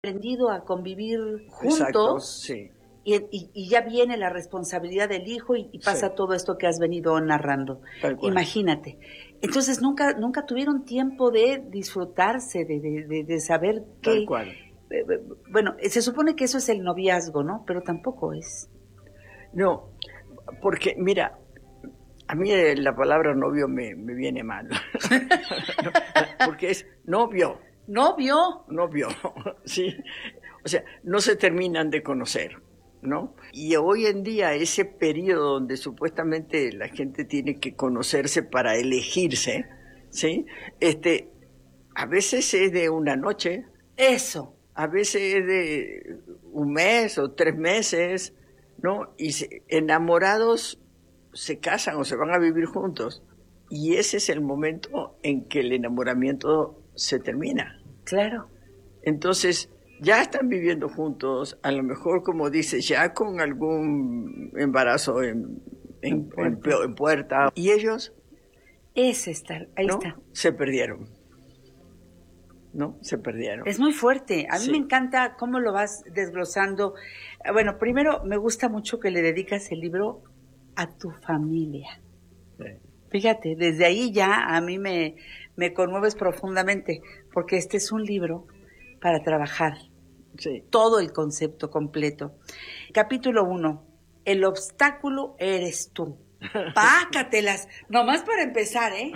aprendido a convivir Exacto, juntos sí, y ya viene la responsabilidad del hijo y pasa sí, todo esto que has venido narrando. tal cual, Imagínate. Entonces nunca tuvieron tiempo de disfrutarse, de saber tal qué. cual. Bueno, se supone que eso es el noviazgo, ¿no? Pero tampoco es. No, porque mira, a mí la palabra novio me viene mal, no, porque es novio, Novio. novio, ¿sí? O sea, no se terminan de conocer, ¿no? Y hoy en día ese periodo donde supuestamente la gente tiene que conocerse para elegirse, ¿sí? A veces es de una noche, Eso. a veces es de un mes o 3 meses, ¿no? Y enamorados se casan o se van a vivir juntos. Y ese es el momento en que el enamoramiento se termina. Claro. Entonces, ya están viviendo juntos, a lo mejor, como dices, ya con algún embarazo en puerta. Y ellos, Ese está, ahí ¿no? está. Se perdieron, ¿no? Se perdieron. Es muy fuerte. A mí me Sí, encanta cómo lo vas desglosando. Bueno, primero me gusta mucho que le dedicas el libro a tu familia. sí, Fíjate, desde ahí ya a mí me conmueves profundamente, porque este es un libro para trabajar sí. todo el concepto completo. Capítulo 1. El obstáculo eres tú. Pácatelas, nomás para empezar, ¿eh?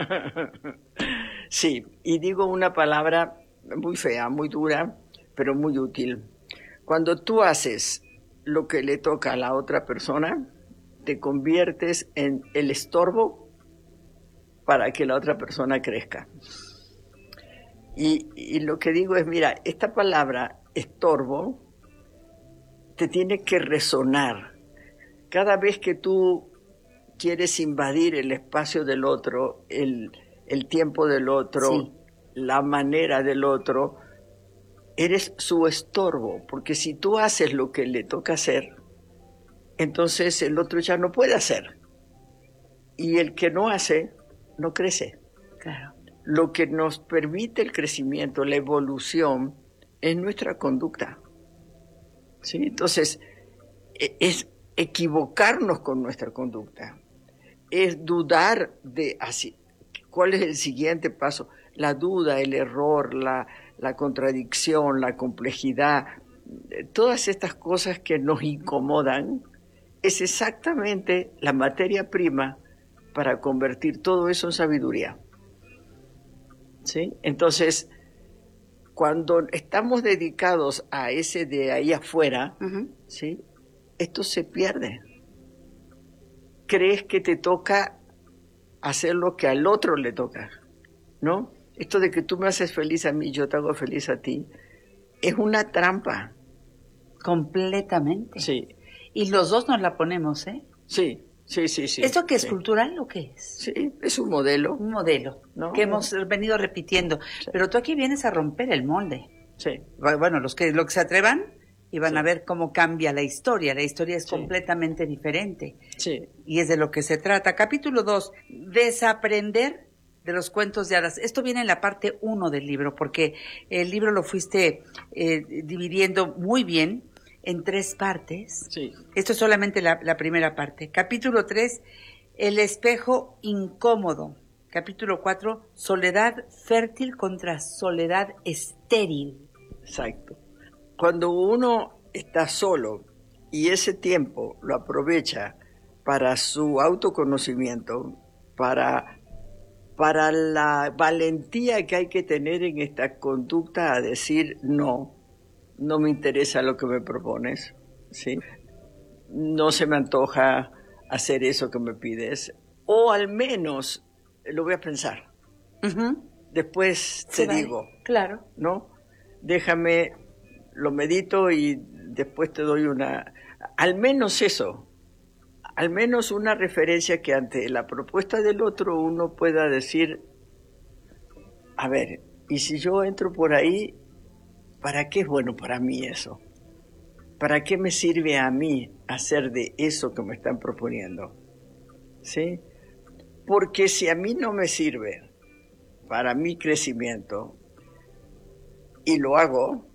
Sí, y digo una palabra muy fea, muy dura, pero muy útil. Cuando tú haces lo que le toca a la otra persona, te conviertes en el estorbo para que la otra persona crezca. Y lo que digo es, mira, esta palabra estorbo te tiene que resonar. Cada vez que tú quieres invadir el espacio del otro, el tiempo del otro, Sí, la manera del otro, eres su estorbo, porque si tú haces lo que le toca hacer, entonces el otro ya no puede hacer. Y el que no hace, no crece. claro. Lo que nos permite el crecimiento, la evolución, es nuestra conducta. ¿Sí? Entonces, es equivocarnos con nuestra conducta, es dudar de así, cuál es el siguiente paso, la duda, el error, la contradicción, la complejidad, todas estas cosas que nos incomodan, es exactamente la materia prima para convertir todo eso en sabiduría. ¿Sí? Entonces, cuando estamos dedicados a ese de ahí afuera, ¿sí? Esto se pierde. Crees que te toca hacer lo que al otro le toca, ¿no? Esto de que tú me haces feliz a mí, yo te hago feliz a ti, es una trampa. Completamente. Sí, Y los dos nos la ponemos, ¿eh? sí, sí, sí, sí. ¿Esto qué es sí. cultural o qué es? Sí, es un modelo, Un modelo ¿no? que hemos venido repitiendo. Sí. Pero tú aquí vienes a romper el molde. Sí, Bueno, los que se atrevan y van sí, a ver cómo cambia la historia. La historia es sí, completamente diferente. sí, Y es de lo que se trata. Capítulo 2. Desaprender de los cuentos de hadas. Esto viene en la parte 1 del libro, porque el libro lo fuiste dividiendo muy bien en 3 partes. sí. Esto es solamente la primera parte. Capítulo 3, el espejo incómodo. Capítulo 4, soledad fértil contra soledad estéril. Exacto. Cuando uno está solo y ese tiempo lo aprovecha para su autoconocimiento, para la valentía que hay que tener en esta conducta a decir no, no me interesa lo que me propones, ¿sí? No se me antoja hacer eso que me pides, o al menos lo voy a pensar. Después te digo, claro. ¿no? Déjame, lo medito y después te doy al menos eso, al menos una referencia que ante la propuesta del otro uno pueda decir, a ver, y si yo entro por ahí, ¿para qué es bueno para mí eso? ¿Para qué me sirve a mí hacer de eso que me están proponiendo? ¿Sí? Porque si a mí no me sirve para mi crecimiento y lo hago,